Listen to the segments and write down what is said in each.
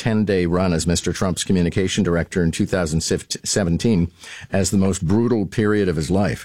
10-day run as Mr. Trump's communication director in 2017 as the most brutal period of his life.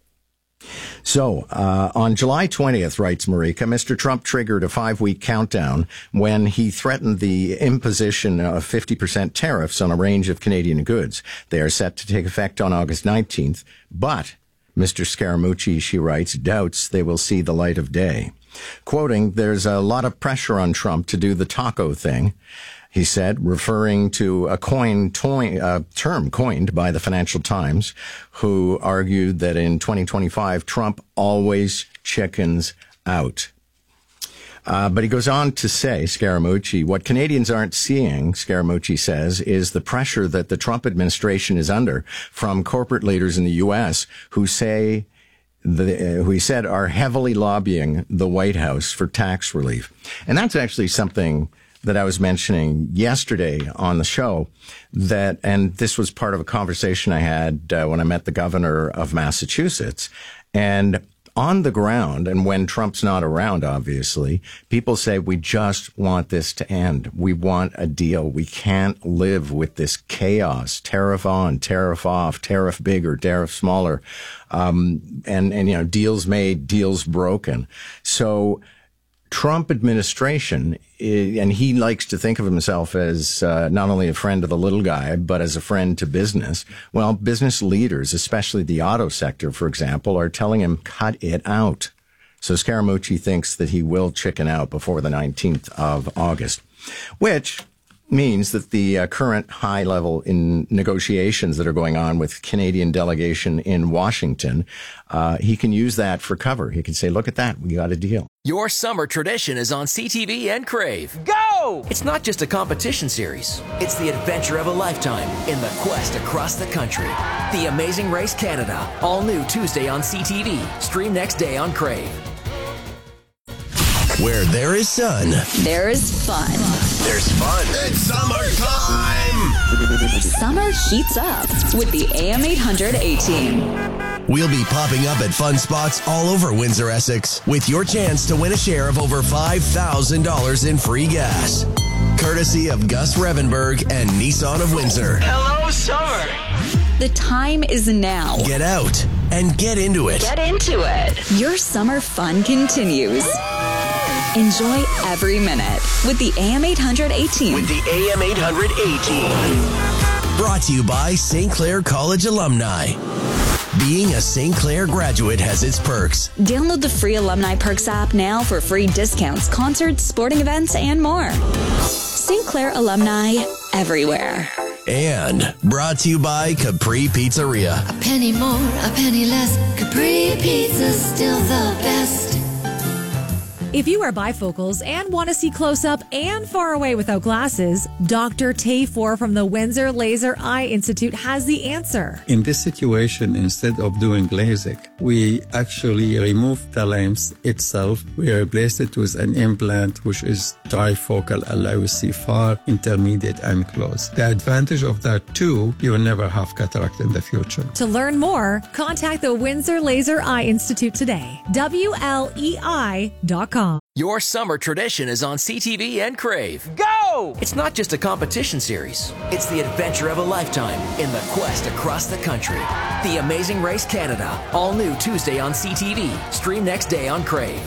So, on July 20th, writes Marika, Mr. Trump triggered a 5-week countdown when he threatened the imposition of 50% tariffs on a range of Canadian goods. They are set to take effect on August 19th, but Mr. Scaramucci, she writes, doubts they will see the light of day. Quoting, there's a lot of pressure on Trump to do the taco thing, he said, referring to a term coined by the Financial Times, who argued that in 2025, Trump always chickens out. But he goes on to say, Scaramucci, what Canadians aren't seeing, Scaramucci says, is the pressure that the Trump administration is under from corporate leaders in the U.S. who he said are heavily lobbying the White House for tax relief. And that's actually something that I was mentioning yesterday on the show, and this was part of a conversation I had when I met the governor of Massachusetts. And on the ground, and when Trump's not around, obviously, people say, we just want this to end. We want a deal. We can't live with this chaos, tariff on, tariff off, tariff bigger, tariff smaller, and deals made, deals broken. So Trump administration, and he likes to think of himself as not only a friend of the little guy, but as a friend to business. Well, business leaders, especially the auto sector, for example, are telling him, cut it out. So Scaramucci thinks that he will chicken out before the 19th of August, which means that the current high level in negotiations that are going on with Canadian delegation in Washington, he can use that for cover. He can say, look at that, we got a deal. Your summer tradition is on CTV and Crave. Go! It's not just a competition series. It's the adventure of a lifetime in the quest across the country. The Amazing Race Canada, all new Tuesday on CTV. Stream next day on Crave. Where there is sun, there is fun. There's fun. It's summertime! Summer heats up with the AM 800 A-Team. We'll be popping up at fun spots all over Windsor, Essex, with your chance to win a share of over $5,000 in free gas. Courtesy of Gus Revenberg and Nissan of Windsor. Hello, summer! The time is now. Get out and get into it. Get into it. Your summer fun continues. Enjoy every minute with the AM 800 A-Team. With the AM 800 A-Team. Brought to you by St. Clair College alumni. Being a St. Clair graduate has its perks. Download the free Alumni Perks app now for free discounts, concerts, sporting events, and more. St. Clair alumni everywhere. And brought to you by Capri Pizzeria. A penny more, a penny less. Capri Pizza's still the best. If you wear bifocals and want to see close up and far away without glasses, Dr. Tayfor from the Windsor Laser Eye Institute has the answer. In this situation, instead of doing LASIK, we actually removed the lens itself. We replaced it with an implant, which is trifocal, allow you to see far, intermediate, and close. The advantage of that too, you will never have cataract in the future. To learn more, contact the Windsor Laser Eye Institute today. WLEI.com. Your summer tradition is on CTV and Crave. Go! It's not just a competition series. It's the adventure of a lifetime in the quest across the country. The Amazing Race Canada, all new Tuesday on CTV. Stream next day on Crave.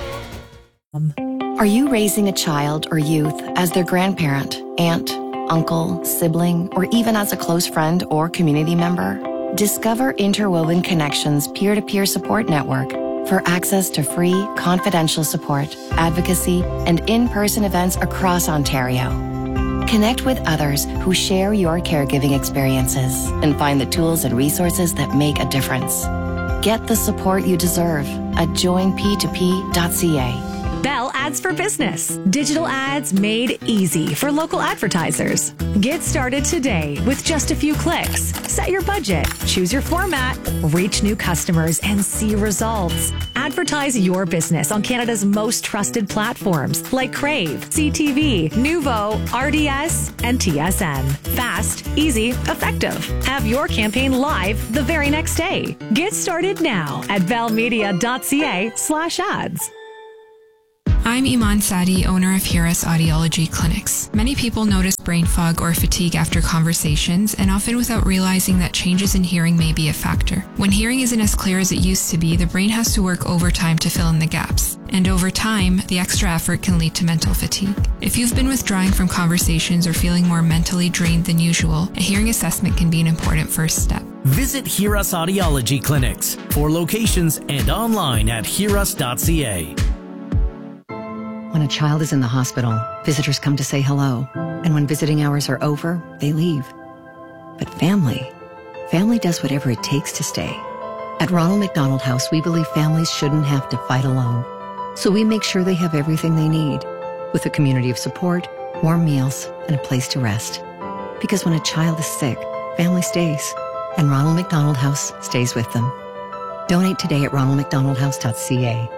Are you raising a child or youth as their grandparent, aunt, uncle, sibling, or even as a close friend or community member? Discover Interwoven Connections peer-to-peer support network for access to free, confidential support, advocacy, and in-person events across Ontario. Connect with others who share your caregiving experiences and find the tools and resources that make a difference. Get the support you deserve at joinp2p.ca. Bell Ads for Business. Digital ads made easy for local advertisers. Get started today with just a few clicks. Set your budget, choose your format, reach new customers, and see results. Advertise your business on Canada's most trusted platforms like Crave, CTV, Nuvo, RDS, and TSN. Fast, easy, effective. Have your campaign live the very next day. Get started now at bellmedia.ca/ads. I'm Iman Sadi, owner of Hiras Audiology Clinics. Many people notice brain fog or fatigue after conversations, and often without realizing that changes in hearing may be a factor. When hearing isn't as clear as it used to be, the brain has to work overtime to fill in the gaps. And over time, the extra effort can lead to mental fatigue. If you've been withdrawing from conversations or feeling more mentally drained than usual, a hearing assessment can be an important first step. Visit Hiras Audiology Clinics for locations and online at hiras.ca. When a child is in the hospital, visitors come to say hello. And when visiting hours are over, they leave. But family does whatever it takes to stay. At Ronald McDonald House, we believe families shouldn't have to fight alone. So we make sure they have everything they need, with a community of support, warm meals, and a place to rest. Because when a child is sick, family stays, and Ronald McDonald House stays with them. Donate today at ronaldmcdonaldhouse.ca.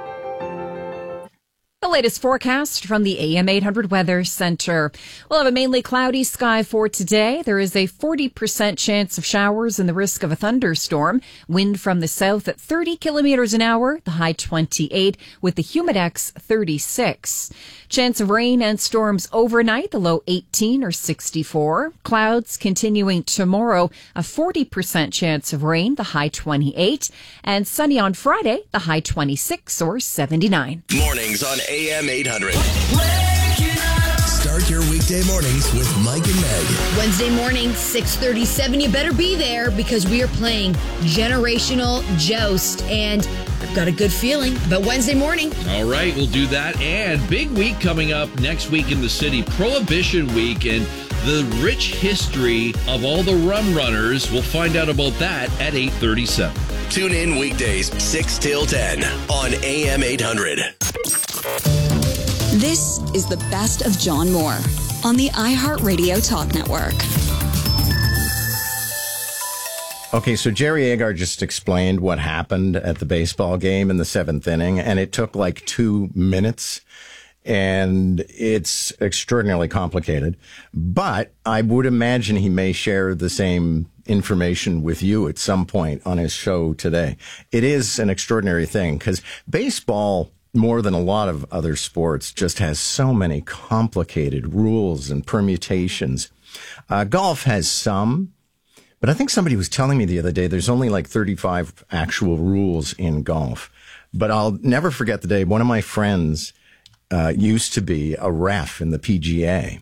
The latest forecast from the AM 800 Weather Center. We'll have a mainly cloudy sky for today. There is a 40% chance of showers and the risk of a thunderstorm. Wind from the south at 30 kilometers an hour, the high 28, with the humidex 36. Chance of rain and storms overnight, the low 18 or 64. Clouds continuing tomorrow, a 40% chance of rain, the high 28. And sunny on Friday, the high 26 or 79. Mornings on AM 800. Start your weekday mornings with Mike and Meg. Wednesday morning, 6:37. You better be there because we are playing Generational Joust. And I've got a good feeling about Wednesday morning. All right, we'll do that. And big week coming up next week in the city, Prohibition Week, and the rich history of all the rum runners. We'll find out about that at 8:37. Tune in weekdays 6 till 10 on AM 800. This is the best of John Moore on the iHeartRadio Talk Network. Okay, so Jerry Agar just explained what happened at the baseball game in the seventh inning, and it took like 2 minutes, and it's extraordinarily complicated. But I would imagine he may share the same information with you at some point on his show today. It is an extraordinary thing because baseball, more than a lot of other sports, just has so many complicated rules and permutations. Golf has some, but I think somebody was telling me the other day there's only like 35 actual rules in golf. But I'll never forget the day one of my friends used to be a ref in the PGA,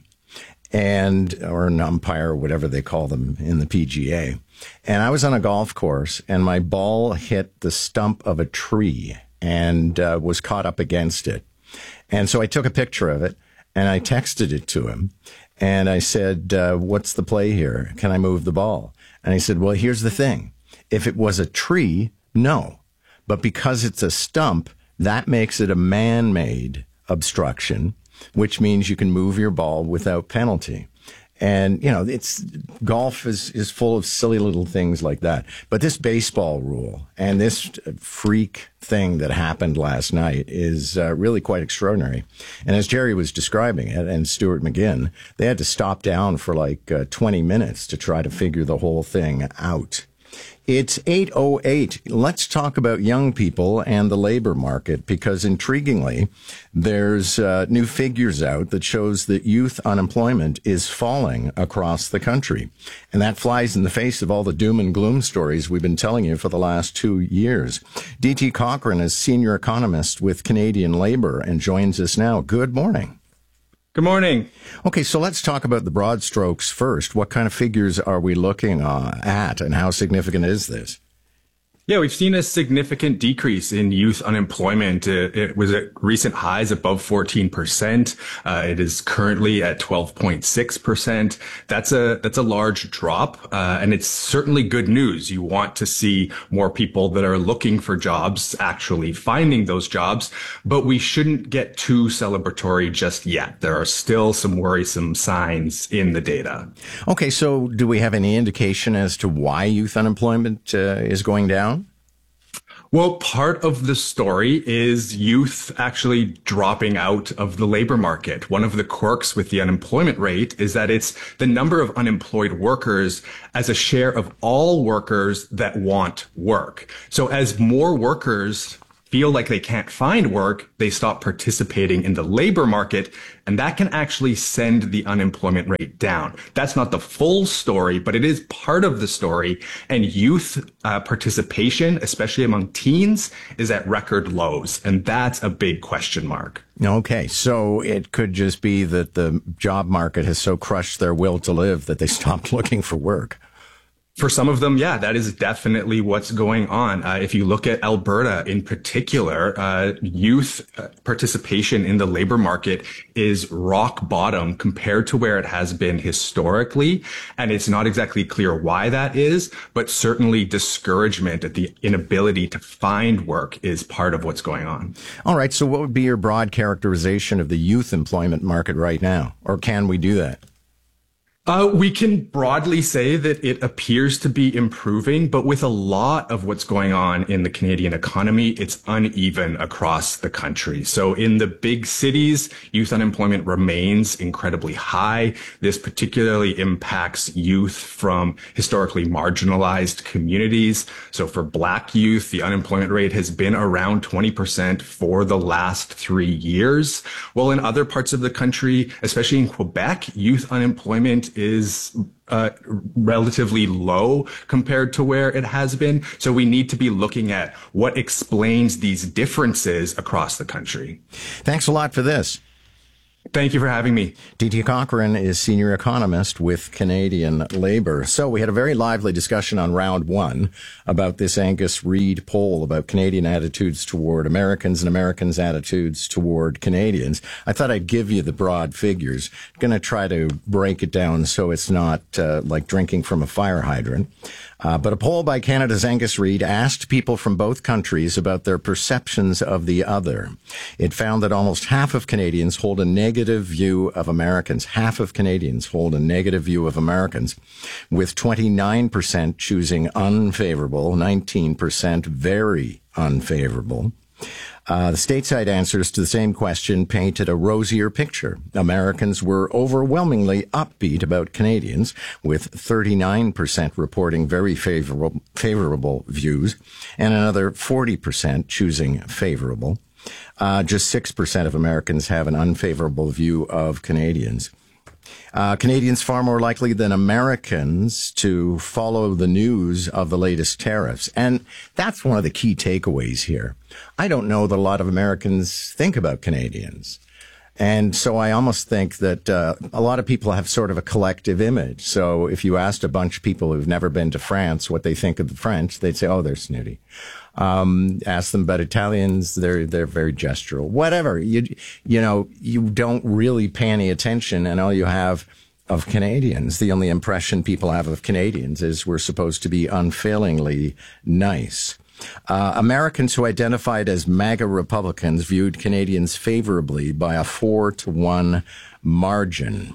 or an umpire, whatever they call them in the PGA. And I was on a golf course, and my ball hit the stump of a tree and was caught up against it. And so I took a picture of it, and I texted it to him. And I said, what's the play here? Can I move the ball? And he said, well, here's the thing. If it was a tree, no. But because it's a stump, that makes it a man-made obstruction, which means you can move your ball without penalty. And, you know, golf is full of silly little things like that. But this baseball rule and this freak thing that happened last night is really quite extraordinary. And as Jerry was describing it, and Stuart McGinn, they had to stop down for like 20 minutes to try to figure the whole thing out. It's 8:08. Let's talk about young people and the labor market, because intriguingly, there's new figures out that shows that youth unemployment is falling across the country. And that flies in the face of all the doom and gloom stories we've been telling you for the last 2 years. D.T. Cochran is senior economist with Canadian Labor and joins us now. Good morning. Good morning. Okay, so let's talk about the broad strokes first. What kind of figures are we looking at, and how significant is this? Yeah, we've seen a significant decrease in youth unemployment. It was at recent highs above 14%. It is currently at 12.6%. That's a large drop, and it's certainly good news. You want to see more people that are looking for jobs actually finding those jobs, but we shouldn't get too celebratory just yet. There are still some worrisome signs in the data. Okay, so do we have any indication as to why youth unemployment is going down? Well, part of the story is youth actually dropping out of the labor market. One of the quirks with the unemployment rate is that it's the number of unemployed workers as a share of all workers that want work. So as more workers feel like they can't find work, they stop participating in the labor market, and that can actually send the unemployment rate down. That's not the full story, but it is part of the story. And youth participation, especially among teens, is at record lows. And that's a big question mark. Okay, so it could just be that the job market has so crushed their will to live that they stopped looking for work. For some of them, yeah, that is definitely what's going on. If you look at Alberta in particular, youth participation in the labor market is rock bottom compared to where it has been historically. And it's not exactly clear why that is, but certainly discouragement at the inability to find work is part of what's going on. All right, so what would be your broad characterization of the youth employment market right now? Or can we do that? We can broadly say that it appears to be improving, but with a lot of what's going on in the Canadian economy, it's uneven across the country. So in the big cities, youth unemployment remains incredibly high. This particularly impacts youth from historically marginalized communities. So for Black youth, the unemployment rate has been around 20% for the last 3 years. While in other parts of the country, especially in Quebec, youth unemployment is relatively low compared to where it has been. So we need to be looking at what explains these differences across the country. Thanks a lot for this. Thank you for having me. D.T. Cochrane is senior economist with Canadian Labour. So we had a very lively discussion on round one about this Angus Reid poll about Canadian attitudes toward Americans and Americans' attitudes toward Canadians. I thought I'd give you the broad figures. I'm going to try to break it down so it's not like drinking from a fire hydrant. But a poll by Canada's Angus Reid asked people from both countries about their perceptions of the other. It found that almost half of Canadians hold a negative view of Americans. Half of Canadians hold a negative view of Americans, with 29% choosing unfavorable, 19% very unfavorable. The stateside answers to the same question painted a rosier picture. Americans were overwhelmingly upbeat about Canadians, with 39% reporting very favorable views, and another 40% choosing favorable. Just 6% of Americans have an unfavorable view of Canadians. Canadians far more likely than Americans to follow the news of the latest tariffs. And that's one of the key takeaways here. I don't know that a lot of Americans think about Canadians. And so I almost think that a lot of people have sort of a collective image. So if you asked a bunch of people who've never been to France what they think of the French, they'd say, oh, they're snooty. Ask them about Italians, they're very gestural. Whatever. You don't really pay any attention, and all you have of Canadians, the only impression people have of Canadians is we're supposed to be unfailingly nice. Americans who identified as MAGA Republicans viewed Canadians favorably by a 4-1 margin.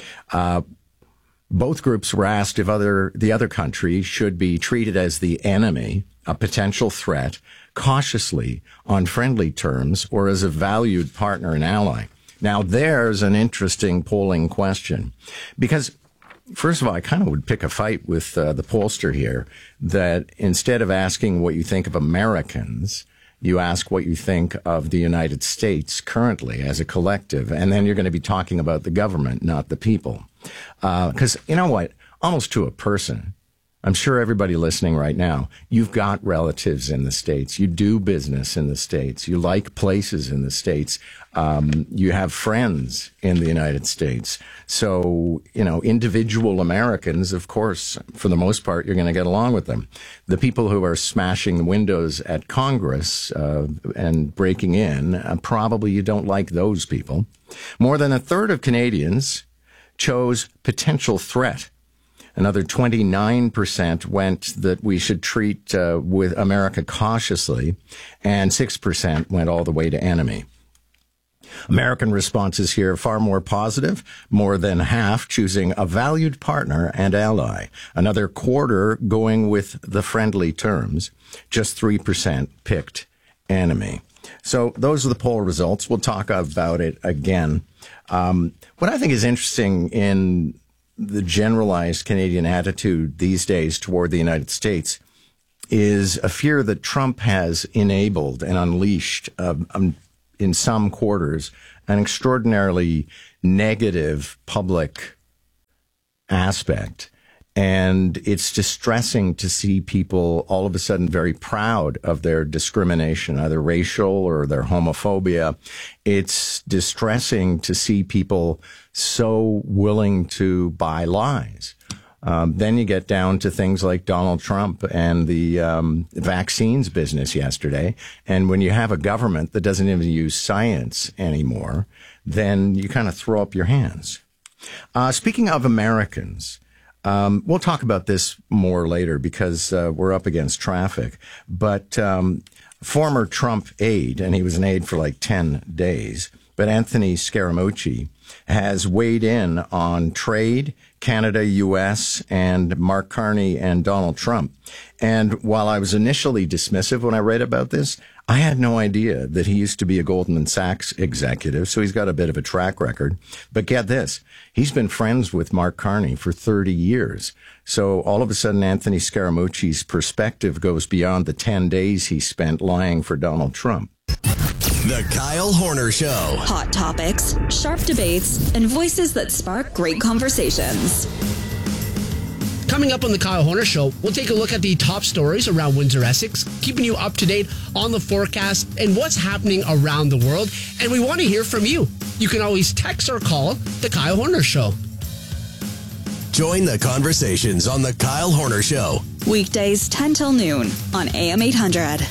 Both groups were asked if the other country should be treated as the enemy, a potential threat, cautiously, on friendly terms, or as a valued partner and ally. Now, there's an interesting polling question, because first of all, I kind of would pick a fight with the pollster here that instead of asking what you think of Americans, you ask what you think of the United States currently as a collective, and then you're going to be talking about the government, not the people. Because you know what? Almost to a person, I'm sure everybody listening right now, you've got relatives in the States. You do business in the States. You like places in the States. You have friends in the United States. So, individual Americans, of course, for the most part, you're going to get along with them. The people who are smashing the windows at Congress and breaking in, probably you don't like those people. More than a third of Canadians chose potential threat. Another 29% went that we should treat with America cautiously, and 6% went all the way to enemy. American responses here are far more positive, more than half choosing a valued partner and ally, another quarter going with the friendly terms, just 3% picked enemy. So those are the poll results. We'll talk about it again. What I think is interesting in the generalized Canadian attitude these days toward the United States is a fear that Trump has enabled and unleashed in some quarters an extraordinarily negative public aspect. And it's distressing to see people all of a sudden very proud of their discrimination, either racial or their homophobia. It's distressing to see people so willing to buy lies. Then you get down to things like Donald Trump and the vaccines business yesterday. And when you have a government that doesn't even use science anymore, then you kind of throw up your hands. Speaking of Americans, we'll talk about this more later because we're up against traffic. But former Trump aide, and he was an aide for like 10 days, but Anthony Scaramucci has weighed in on trade, Canada, U.S., and Mark Carney and Donald Trump. And while I was initially dismissive when I read about this, I had no idea that he used to be a Goldman Sachs executive, so he's got a bit of a track record. But get this, he's been friends with Mark Carney for 30 years. So all of a sudden, Anthony Scaramucci's perspective goes beyond the 10 days he spent lying for Donald Trump. The Kyle Horner Show. Hot topics, sharp debates, and voices that spark great conversations. Coming up on the Kyle Horner Show, we'll take a look at the top stories around Windsor-Essex, keeping you up to date on the forecast and what's happening around the world. And we want to hear from you. You can always text or call the Kyle Horner Show. Join the conversations on the Kyle Horner Show. Weekdays 10 till noon on AM 800.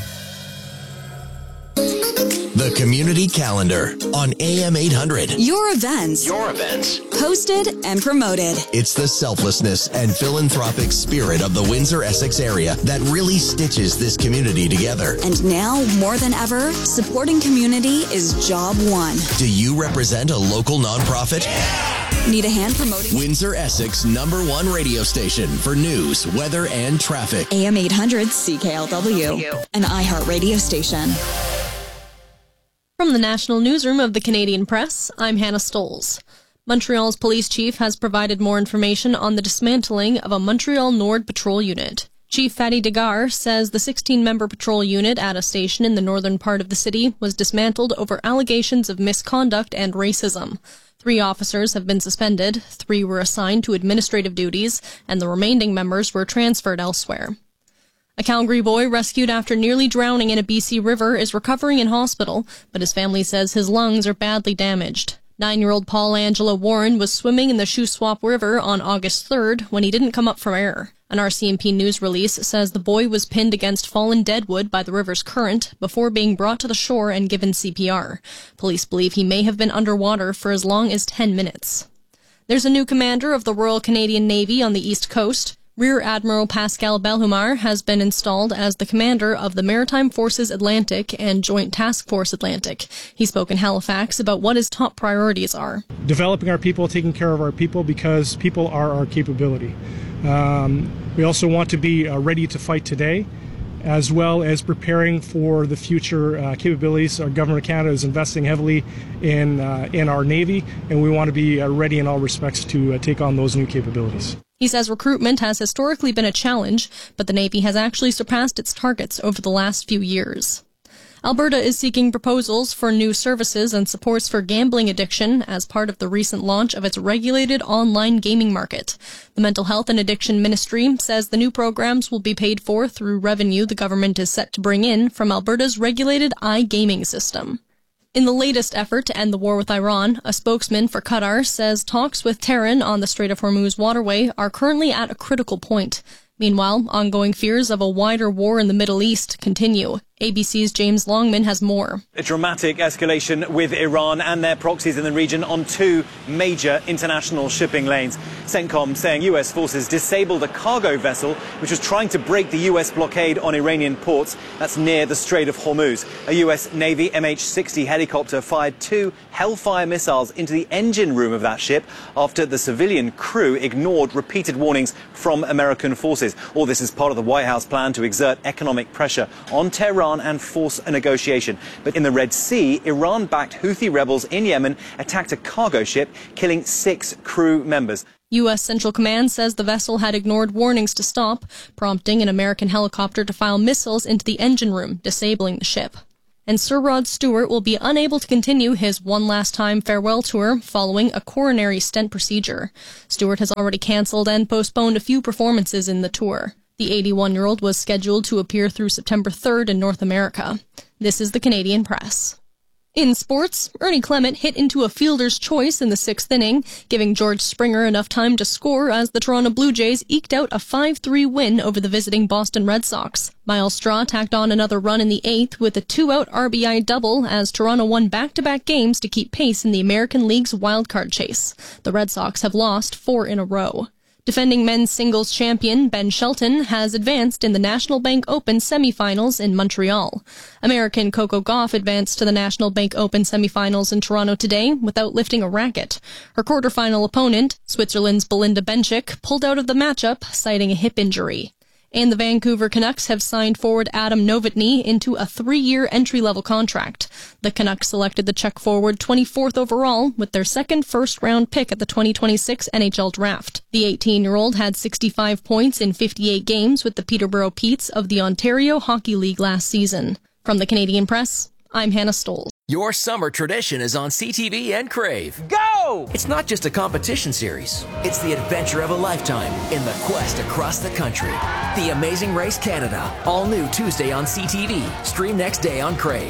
The Community Calendar on AM 800. Your events. Hosted and promoted. It's the selflessness and philanthropic spirit of the Windsor-Essex area that really stitches this community together. And now, more than ever, supporting community is job one. Do you represent a local nonprofit? Need a hand promoting? Windsor-Essex #1 radio station for news, weather, and traffic. AM 800 CKLW, an iHeartRadio station. From the National Newsroom of the Canadian Press, I'm Hannah Stoles. Montreal's police chief has provided more information on the dismantling of a Montreal Nord patrol unit. Chief Fadi Degar says the 16-member patrol unit at a station in the northern part of the city was dismantled over allegations of misconduct and racism. 3 officers have been suspended, 3 were assigned to administrative duties, and the remaining members were transferred elsewhere. A Calgary boy rescued after nearly drowning in a BC river is recovering in hospital, but his family says his lungs are badly damaged. 9-year-old Paul Angelo Warren was swimming in the Shuswap River on August 3rd when he didn't come up from air. An RCMP news release says the boy was pinned against fallen deadwood by the river's current before being brought to the shore and given CPR. Police believe he may have been underwater for as long as 10 minutes. There's a new commander of the Royal Canadian Navy on the East Coast. Rear Admiral Pascal Belhumar has been installed as the commander of the Maritime Forces Atlantic and Joint Task Force Atlantic. He spoke in Halifax about what his top priorities are. Developing our people, taking care of our people, because people are our capability. We also want to be ready to fight today, as well as preparing for the future capabilities. Our Government of Canada is investing heavily in our Navy, and we want to be ready in all respects to take on those new capabilities. He says recruitment has historically been a challenge, but the Navy has actually surpassed its targets over the last few years. Alberta is seeking proposals for new services and supports for gambling addiction as part of the recent launch of its regulated online gaming market. The Mental Health and Addiction Ministry says the new programs will be paid for through revenue the government is set to bring in from Alberta's regulated iGaming system. In the latest effort to end the war with Iran, a spokesman for Qatar says talks with Tehran on the Strait of Hormuz waterway are currently at a critical point. Meanwhile, ongoing fears of a wider war in the Middle East continue. ABC's James Longman has more. A dramatic escalation with Iran and their proxies in the region on 2 major international shipping lanes. CENTCOM saying US forces disabled a cargo vessel which was trying to break the US blockade on Iranian ports. That's near the Strait of Hormuz. A US Navy MH-60 helicopter fired 2 Hellfire missiles into the engine room of that ship after the civilian crew ignored repeated warnings from American forces. All this is part of the White House plan to exert economic pressure on Tehran and force a negotiation. But in the Red Sea, Iran-backed Houthi rebels in Yemen attacked a cargo ship, killing 6 crew members. U.S. Central Command says the vessel had ignored warnings to stop, prompting an American helicopter to fire missiles into the engine room, disabling the ship. And Sir Rod Stewart will be unable to continue his One Last Time farewell tour following a coronary stent procedure. Stewart has already cancelled and postponed a few performances in the tour. The 81-year-old was scheduled to appear through September 3rd in North America. This is the Canadian Press. In sports, Ernie Clement hit into a fielder's choice in the 6th inning, giving George Springer enough time to score as the Toronto Blue Jays eked out a 5-3 win over the visiting Boston Red Sox. Miles Straw tacked on another run in the 8th with a 2-out RBI double as Toronto won back-to-back games to keep pace in the American League's wildcard chase. The Red Sox have lost 4 in a row. Defending men's singles champion Ben Shelton has advanced in the National Bank Open semifinals in Montreal. American Coco Gauff advanced to the National Bank Open semifinals in Toronto today without lifting a racket. Her quarterfinal opponent, Switzerland's Belinda Bencic, pulled out of the matchup, citing a hip injury. And the Vancouver Canucks have signed forward Adam Novotny into a 3-year entry-level contract. The Canucks selected the Czech forward 24th overall with their second first-round pick at the 2026 NHL Draft. The 18-year-old had 65 points in 58 games with the Peterborough Petes of the Ontario Hockey League last season. From the Canadian Press, I'm Hannah Stoll. Your summer tradition is on CTV and Crave. Go! It's not just a competition series. It's the adventure of a lifetime in the quest across the country. The Amazing Race Canada. All new Tuesday on CTV. Stream next day on Crave.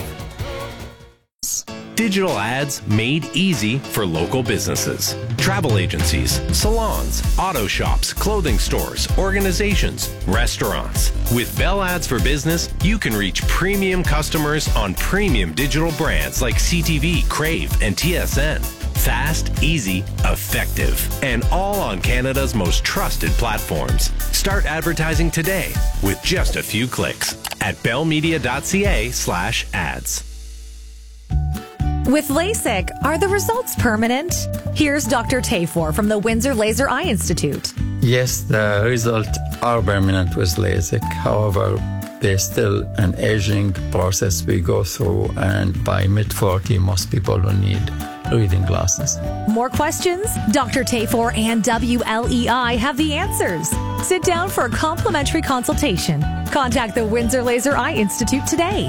Digital ads made easy for local businesses. Travel agencies, salons, auto shops, clothing stores, organizations, restaurants. With Bell Ads for Business, you can reach premium customers on premium digital brands like CTV, Crave, and TSN. Fast, easy, effective, and all on Canada's most trusted platforms. Start advertising today with just a few clicks at bellmedia.ca/ads. With LASIK, are the results permanent? Here's Dr. Tafor from the Windsor Laser Eye Institute. Yes, the results are permanent with LASIK. However, there's still an aging process we go through, and by mid-40, most people will need reading glasses. More questions? Dr. Tafor and WLEI have the answers. Sit down for a complimentary consultation. Contact the Windsor Laser Eye Institute today.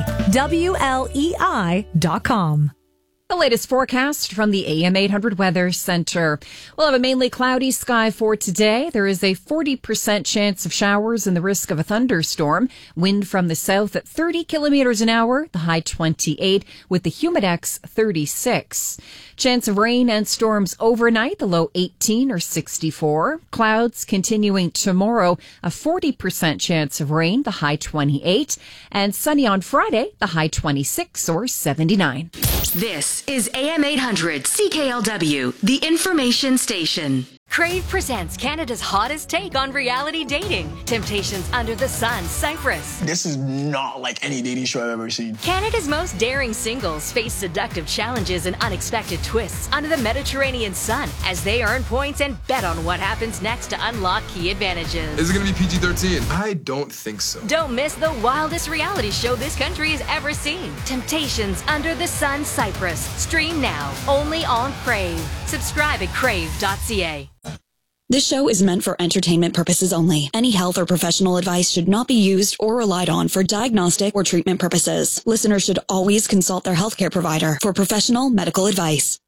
WLEI.com. The latest forecast from the AM 800 Weather Center. We'll have a mainly cloudy sky for today. There is a 40% chance of showers and the risk of a thunderstorm. Wind from the south at 30 kilometers an hour, the high 28, with the humidex 36. Chance of rain and storms overnight, the low 18 or 64. Clouds continuing tomorrow, a 40% chance of rain, the high 28. And sunny on Friday, the high 26 or 79. This is AM 800 CKLW, the information station. Crave presents Canada's hottest take on reality dating. Temptations Under the Sun, Cyprus. This is not like any dating show I've ever seen. Canada's most daring singles face seductive challenges and unexpected twists under the Mediterranean sun as they earn points and bet on what happens next to unlock key advantages. Is it going to be PG-13? I don't think so. Don't miss the wildest reality show this country has ever seen. Temptations Under the Sun, Cyprus. Stream now, only on Crave. Subscribe at crave.ca. This show is meant for entertainment purposes only. Any health or professional advice should not be used or relied on for diagnostic or treatment purposes. Listeners should always consult their healthcare provider for professional medical advice.